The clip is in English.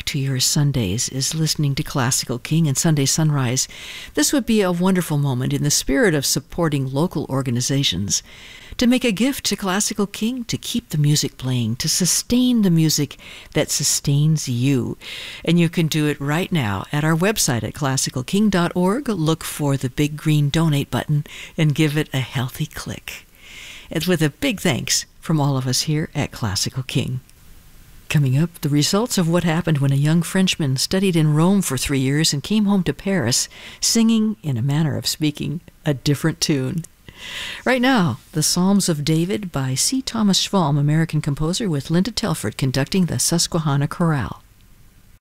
to your Sundays is listening to Classical King and Sunday Sunrise, this would be a wonderful moment in the spirit of supporting local organizations to make a gift to Classical King, to keep the music playing, to sustain the music that sustains you. And you can do it right now at our website at classicalking.org. Look for the big green donate button and give it a healthy click. It's with a big thanks from all of us here at Classical King. Coming up, the results of what happened when a young Frenchman studied in Rome for 3 years and came home to Paris singing, in a manner of speaking, a different tune. Right now, the Psalms of David by C. Thomas Schwalm, American composer, with Linda Telford conducting the Susquehanna Chorale.